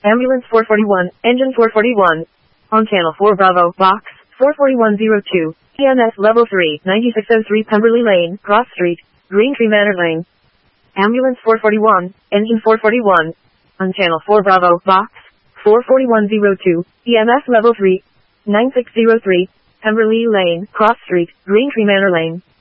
Ambulance 441, Engine 441. On Channel 4 Bravo, Box 44102. EMS Level 3, 9603 Pemberley Lane, Cross Street, Greentree Manor Lane. Ambulance 441, Engine 441. On Channel 4 Bravo, Box 44102. EMS Level 3, 9603 Pemberley Lane, Cross Street, Greentree Manor Lane.